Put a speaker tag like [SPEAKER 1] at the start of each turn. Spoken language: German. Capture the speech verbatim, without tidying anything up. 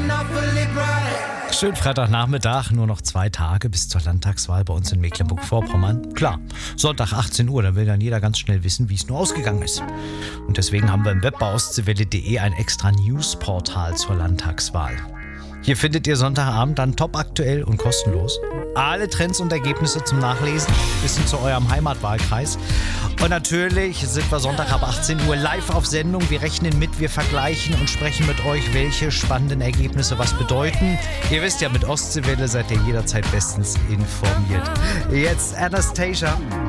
[SPEAKER 1] Schön Freitagnachmittag, nur noch zwei Tage bis zur Landtagswahl bei uns in Mecklenburg-Vorpommern. Klar, Sonntag achtzehn Uhr, da will dann jeder ganz schnell wissen, wie es nur ausgegangen ist. Und deswegen haben wir im Web bei ostseewelle punkt de ein extra Newsportal zur Landtagswahl. Hier findet ihr Sonntagabend dann top aktuell und kostenlos alle Trends und Ergebnisse zum Nachlesen, bis hin zu eurem Heimatwahlkreis. Und natürlich sind wir Sonntag ab achtzehn Uhr live auf Sendung. Wir rechnen mit, wir vergleichen und sprechen mit euch, welche spannenden Ergebnisse was bedeuten. Ihr wisst ja, mit Ostseewelle seid ihr jederzeit bestens informiert. Jetzt Anastasia